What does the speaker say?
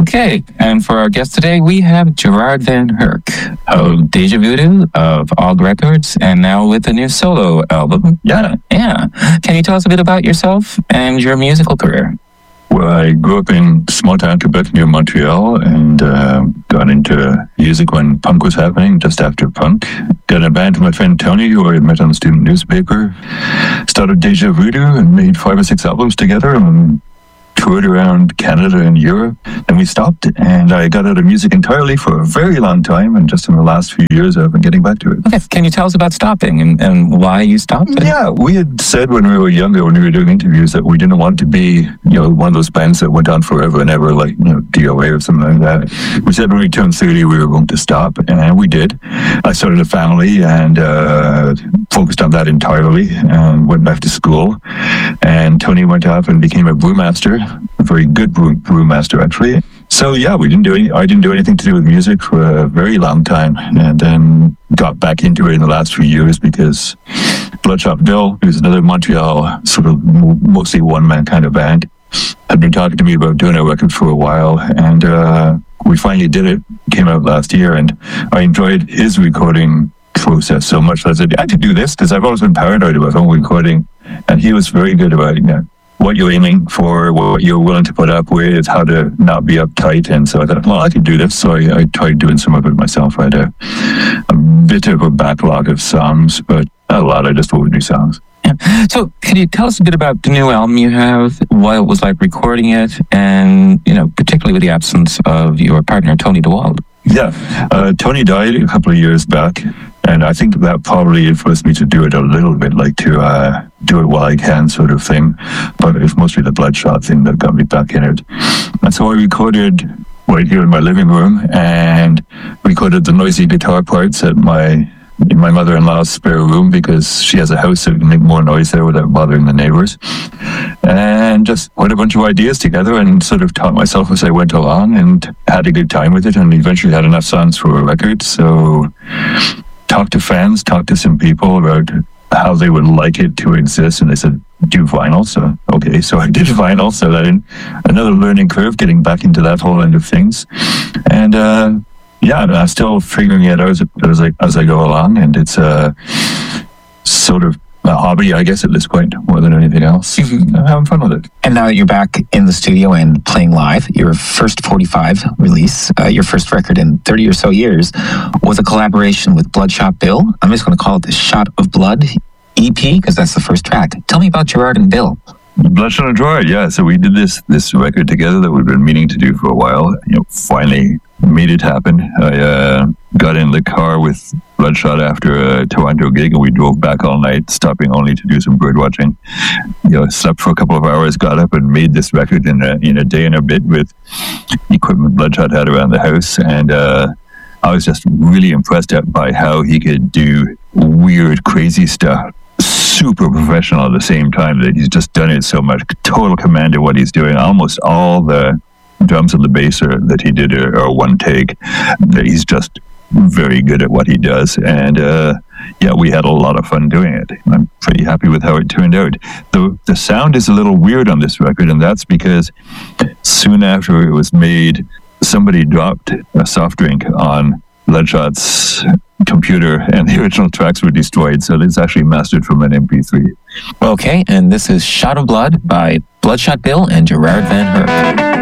Okay, and for our guest today, we have Gerard Van Herk of Deja Voodoo of Ogg Records, and now with a new solo album. Yeah. Can you tell us a bit about yourself and your musical career? Well, I grew up in small town Quebec near Montreal and got into music when punk was happening, just after punk. Got in a band with my friend Tony, who I had met on the student newspaper. Started Deja Voodoo and made 5 or 6 albums together and toured around Canada and Europe. Then we stopped and I got out of music entirely for a very long time, and just in the last few years I've been getting back to it. Okay, can you tell us about stopping and why you stopped? Yeah, we had said when we were younger, when we were doing interviews, that we didn't want to be, one of those bands that went on forever and ever, like, DOA or something like that. We said when we turned 30 we were going to stop, and we did. I started a family and focused on that entirely, and went back to school. And Tony went off and became a brewmaster, a very good brewmaster actually. So yeah, I didn't do anything to do with music for a very long time, and then got back into it in the last few years because Bloodshot Bill, who's another Montreal sort of mostly one-man kind of band, had been talking to me about doing a record for a while, and we finally did it. Came out last year, and I enjoyed his recording process so much that I said, I could do this, because I've always been paranoid about home recording, and he was very good about what you're aiming for, what you're willing to put up with, how to not be uptight. And so I thought, well, I could do this. So I tried doing some of it myself. I had a bit of a backlog of songs, but not a lot. I just wrote new songs. Yeah. So can you tell us a bit about the new album you have, what it was like recording it, and, particularly with the absence of your partner, Tony DeWald? Yeah. Tony died a couple of years back, and I think that probably influenced me to do it a little bit, like to do it while I can sort of thing. But it's mostly the Bloodshot thing that got me back in it. And so I recorded right here in my living room, and recorded the noisy guitar parts in my mother-in-law's spare room, because she has a house that can make more noise there without bothering the neighbors. And just put a bunch of ideas together and sort of taught myself as I went along, and had a good time with it, and eventually had enough songs for a record. So talked to fans, talked to some people about how they would like it to exist, and they said, do vinyl. So okay, so I did vinyl. So that another learning curve, getting back into that whole end of things. And yeah, I'm still figuring it out as I go along, and it's sort of a hobby, I guess, at this point, more than anything else. I'm having fun with it. And now that you're back in the studio and playing live, your first 45 release, your first record in 30 or so years, was a collaboration with Bloodshot Bill. I'm just going to call it the Shot of Blood EP, because that's the first track. Tell me about Gerard and Bill. Bloodshot and Gerard, yeah. So we did this record together that we've been meaning to do for a while. Finally made it happen. I got in the car with Bloodshot after a Toronto gig, and we drove back all night, stopping only to do some bird watching. Slept for a couple of hours, got up and made this record in a day and a bit with equipment Bloodshot had around the house. And I was just really impressed by how he could do weird, crazy stuff, super professional at the same time. That he's just done it so much, total command of what he's doing. Almost all the drums and the bass that he did are one take. He's just very good at what he does, and yeah, we had a lot of fun doing it. I'm pretty happy with how it turned out. The sound is a little weird on this record, and that's because soon after it was made, somebody dropped a soft drink on Bloodshot's computer, and the original tracks were destroyed, so it's actually mastered from an MP3. Okay, and this is Shot of Blood by Bloodshot Bill and Gerard Van Herk.